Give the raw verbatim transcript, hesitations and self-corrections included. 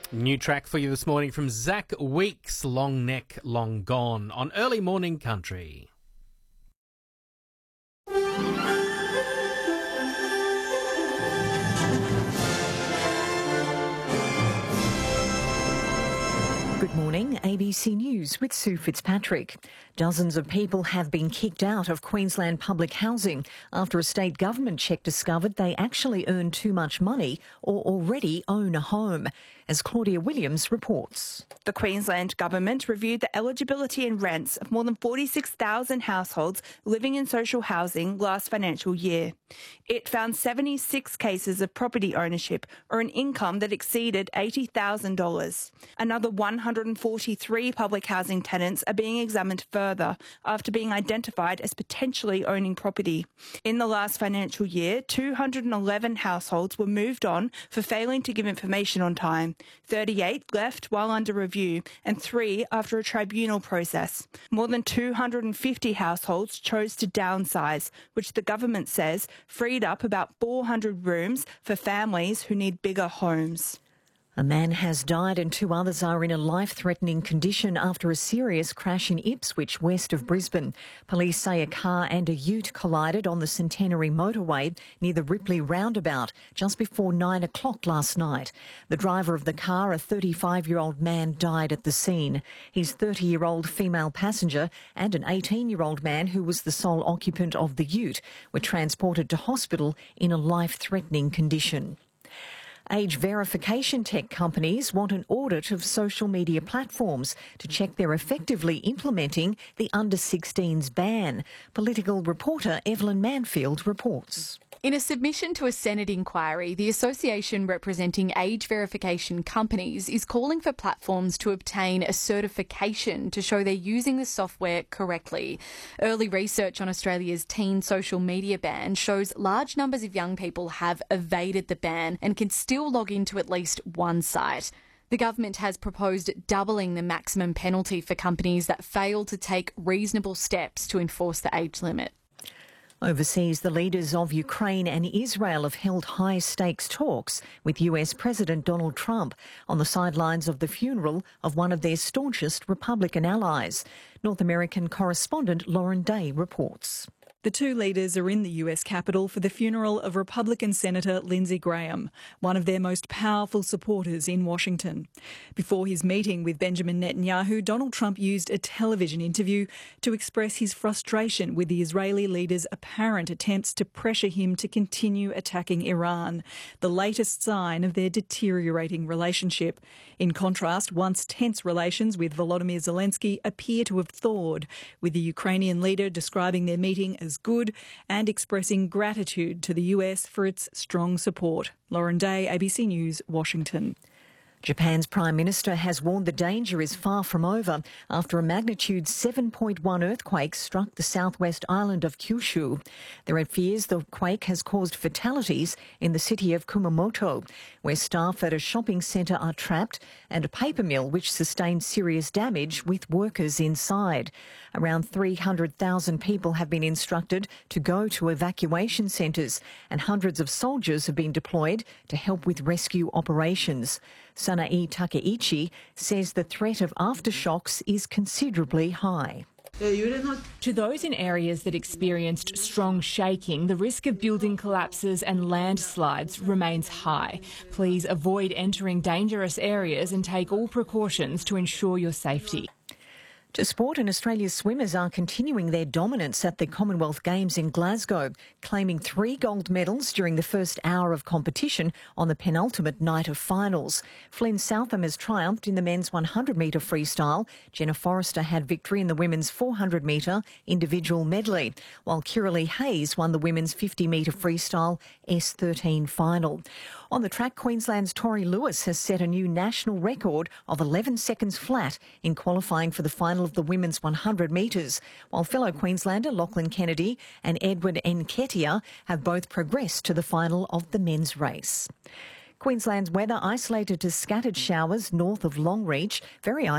New track for you this morning from Zach Weeks, Long Neck, Long Gone, on Early Morning Country. Good morning, A B C News with Sue Fitzpatrick. Dozens of people have been kicked out of Queensland public housing after a state government check discovered they actually earn too much money or already own a home, as Claudia Williams reports. The Queensland Government reviewed the eligibility and rents of more than forty-six thousand households living in social housing last financial year. It found seventy-six cases of property ownership or an income that exceeded eighty thousand dollars. Another one hundred forty-three public housing tenants are being examined further after being identified as potentially owning property. In the last financial year, two hundred eleven households were moved on for failing to give information on time. thirty-eight left while under review and three after a tribunal process. More than two hundred fifty households chose to downsize, which the government says freed up about four hundred rooms for families who need bigger homes. A man has died and two others are in a life-threatening condition after a serious crash in Ipswich, west of Brisbane. Police say a car and a ute collided on the Centenary motorway near the Ripley roundabout just before nine o'clock last night. The driver of the car, a thirty-five-year-old man, died at the scene. His thirty-year-old female passenger and an eighteen-year-old man who was the sole occupant of the ute were transported to hospital in a life-threatening condition. Age verification tech companies want an audit of social media platforms to check they're effectively implementing the under sixteens ban. Political reporter Evelyn Manfield reports. In a submission to a Senate inquiry, the association representing age verification companies is calling for platforms to obtain a certification to show they're using the software correctly. Early research on Australia's teen social media ban shows large numbers of young people have evaded the ban and can still log into at least one site. The government has proposed doubling the maximum penalty for companies that fail to take reasonable steps to enforce the age limit. Overseas, the leaders of Ukraine and Israel have held high-stakes talks with U S President Donald Trump on the sidelines of the funeral of one of their staunchest Republican allies. North American correspondent Lauren Day reports. The two leaders are in the U S Capitol for the funeral of Republican Senator Lindsey Graham, one of their most powerful supporters in Washington. Before his meeting with Benjamin Netanyahu, Donald Trump used a television interview to express his frustration with the Israeli leader's apparent attempts to pressure him to continue attacking Iran, the latest sign of their deteriorating relationship. In contrast, once tense relations with Volodymyr Zelensky appear to have thawed, with the Ukrainian leader describing their meeting as good and expressing gratitude to the U S for its strong support. Lauren Day, A B C News, Washington. Japan's Prime Minister has warned the danger is far from over after a magnitude seven point one earthquake struck the southwest island of Kyushu. There are fears the quake has caused fatalities in the city of Kumamoto, where staff at a shopping centre are trapped, and a paper mill which sustained serious damage with workers inside. Around three hundred thousand people have been instructed to go to evacuation centres, and hundreds of soldiers have been deployed to help with rescue operations. Sanae Takeichi says the threat of aftershocks is considerably high. To those in areas that experienced strong shaking, the risk of building collapses and landslides remains high. Please avoid entering dangerous areas and take all precautions to ensure your safety. To sport, and Australia's swimmers are continuing their dominance at the Commonwealth Games in Glasgow, claiming three gold medals during the first hour of competition on the penultimate night of finals. Flynn Southam has triumphed in the men's one hundred metre freestyle. Jenna Forrester had victory in the women's four hundred metre individual medley, while Kiralee Hayes won the women's fifty metre freestyle S thirteen final. On the track, Queensland's Tori Lewis has set a new national record of eleven seconds flat in qualifying for the final of the women's one hundred metres, while fellow Queenslander Lachlan Kennedy and Edward Nketiah have both progressed to the final of the men's race. Queensland's weather isolated to scattered showers north of Longreach, very